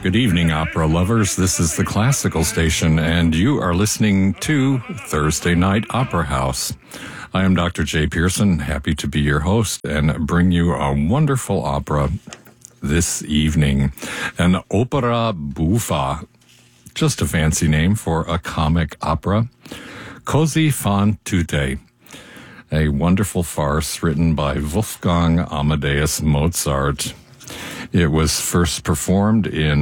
Good evening, opera lovers. This is the Classical Station, and you are listening to Thursday Night Opera House. I am Dr. Jay Pearson, happy to be your host and bring you a wonderful opera this evening. An opera buffa, just a fancy name for a comic opera. Così fan tutte, a wonderful farce written by Wolfgang Amadeus Mozart. It was first performed in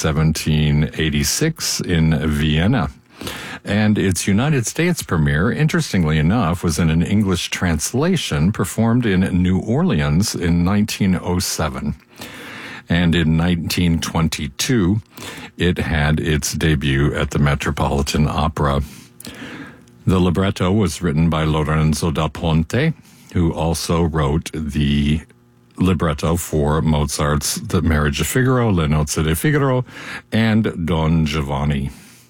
1786 in Vienna, and its United States premiere, interestingly enough, was in an English translation performed in New Orleans in 1907. And in 1922, it had its debut at the Metropolitan Opera. The libretto was written by Lorenzo da Ponte, who also wrote the libretto for Mozart's The Marriage of Figaro, Le Nozze di Figaro, and Don Giovanni.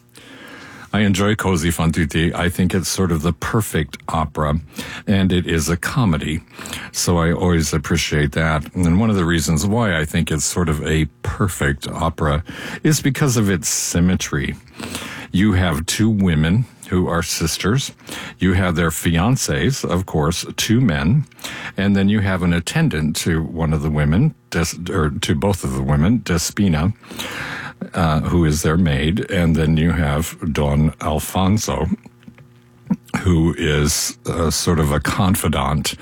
I enjoy Così fan tutte. I think it's sort of the perfect opera, and it is a comedy, so I always appreciate that. And one of the reasons why I think it's sort of a perfect opera is because of its symmetry. You have two women who are sisters. You have their fiancés, of course, two men. And then you have an attendant to one of the women, to both of the women, Despina, who is their maid. And then you have Don Alfonso, who is sort of a confidant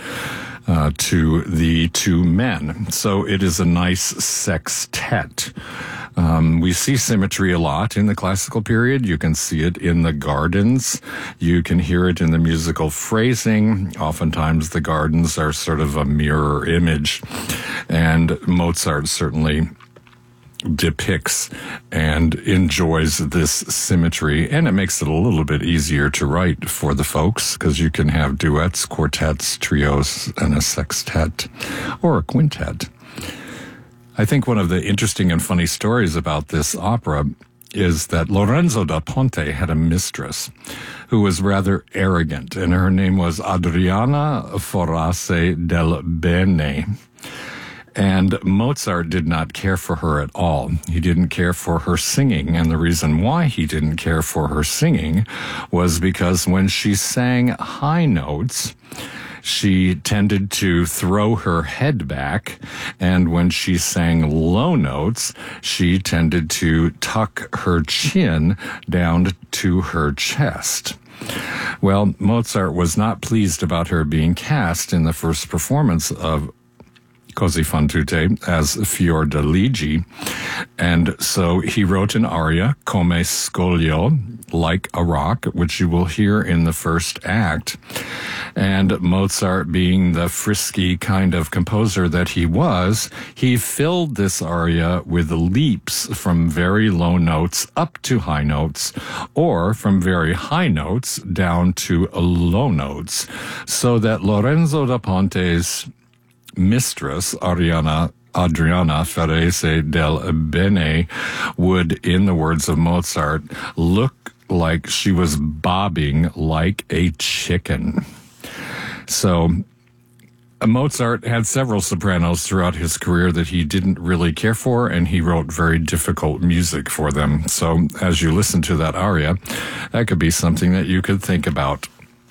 to the two men. So it is a nice sextet. We see symmetry a lot in the classical period. You can see it in the gardens. You can hear it in the musical phrasing. Oftentimes the gardens are sort of a mirror image. And Mozart certainly depicts and enjoys this symmetry, and it makes it a little bit easier to write for the folks because you can have duets, quartets, trios, and a sextet or a quintet. I think one of the interesting and funny stories about this opera is that Lorenzo da Ponte had a mistress who was rather arrogant, and her name was Adriana Forace del Bene. And Mozart did not care for her at all. He didn't care for her singing, and the reason why he didn't care for her singing was because when she sang high notes, she tended to throw her head back, and when she sang low notes, she tended to tuck her chin down to her chest. Well, Mozart was not pleased about her being cast in the first performance of Così fan tutte as Fiordaligi, and so he wrote an aria, Come Scoglio, like a rock, which you will hear in the first act. And Mozart, being the frisky kind of composer that he was, he filled this aria with leaps from very low notes up to high notes, or from very high notes down to low notes, so that Lorenzo da Ponte's mistress, Adriana Ferese del Bene, would, in the words of Mozart, look like she was bobbing like a chicken. So Mozart had several sopranos throughout his career that he didn't really care for, and he wrote very difficult music for them. So as you listen to that aria, that could be something that you could think about.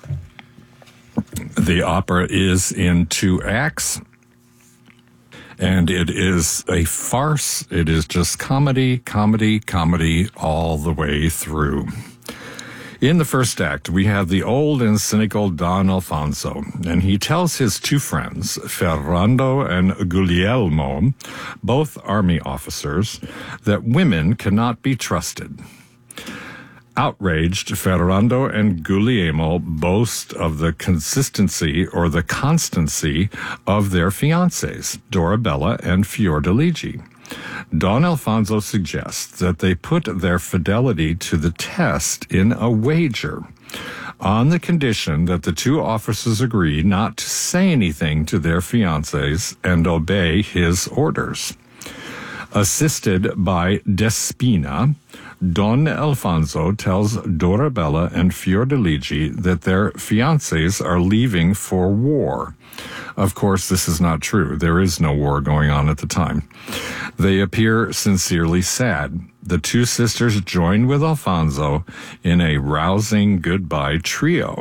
The opera is in 2 acts. And it is a farce. It is just comedy, comedy, comedy all the way through. In the first act, we have the old and cynical Don Alfonso, and he tells his two friends, Ferrando and Guglielmo, both army officers, that women cannot be trusted. Outraged, Ferrando and Guglielmo boast of the consistency or the constancy of their fiancés, Dorabella and Fiordaligi. Don Alfonso suggests that they put their fidelity to the test in a wager, on the condition that the two officers agree not to say anything to their fiancés and obey his orders. Assisted by Despina, Don Alfonso tells Dorabella and Fiordiligi that their fiancés are leaving for war. Of course, this is not true. There is no war going on at the time. They appear sincerely sad. The two sisters join with Alfonso in a rousing goodbye trio.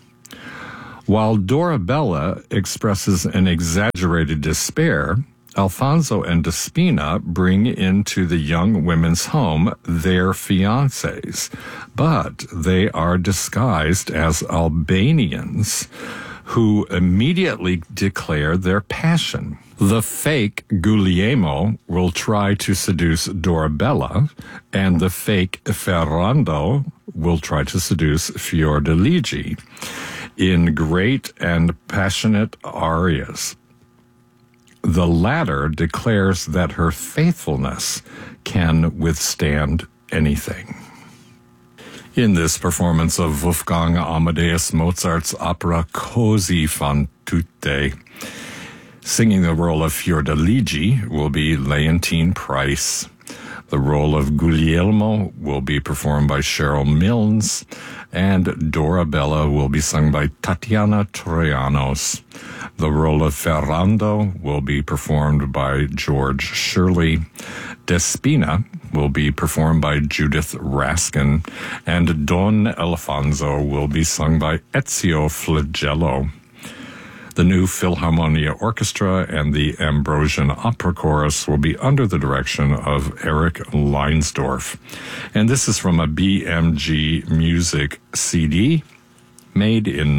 While Dorabella expresses an exaggerated despair, Alfonso and Despina bring into the young women's home their fiancés, but they are disguised as Albanians who immediately declare their passion. The fake Guglielmo will try to seduce Dorabella, and the fake Ferrando will try to seduce Fiordiligi in great and passionate arias. The latter declares that her faithfulness can withstand anything. In this performance of Wolfgang Amadeus Mozart's opera Così fan tutte, singing the role of Fiordiligi will be Leontine Price. The role of Guglielmo will be performed by Cheryl Milnes, and Dorabella will be sung by Tatiana Troianos. The role of Ferrando will be performed by George Shirley. Despina will be performed by Judith Raskin, and Don Alfonso will be sung by Ezio Flagello. The new Philharmonia Orchestra and the Ambrosian Opera Chorus will be under the direction of Eric Leinsdorf. And this is from a BMG Music CD made in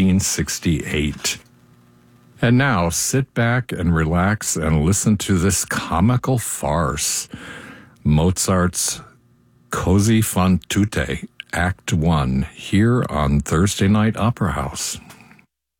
1968. And now sit back and relax and listen to this comical farce, Mozart's Così fan tutte, Act 1, here on Thursday Night Opera House.